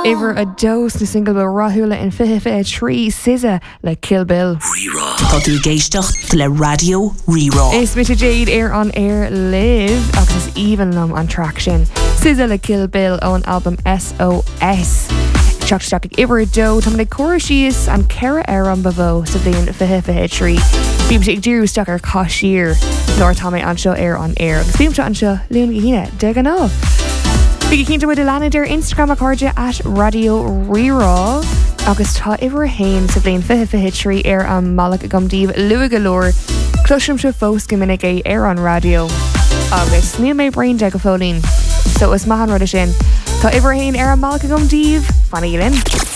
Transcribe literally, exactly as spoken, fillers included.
Iver a dose na single bil rahula in fihe fihe trí Sisa le Kill Bill. Rerá. Tá tú géisteach le Radio Rerá. Is mit a Jade air on air live agus is even lum on traction. Sisa le Kill Bill on album S O S. Chuck chuck Iver a do tam le chorushies and Kara air on bavo so then fihe fihe trí. Bím sig dú stuck ar cashir nor Tommy ansho air on air. Agus bím to ansho leon hina degan off. Big keen to with Ilana der Instagram accordia at Radio Rerá. Agus tá Iver hain sa bléin fihe fihe trí air an malach gomdíb lua galore. Clusham se fós gominnig é air on radio. Agus ní mé brain de go fólín. So is mahan rudda sin. Tá Iver hain air an malach gomdíb. Fanny Lynn.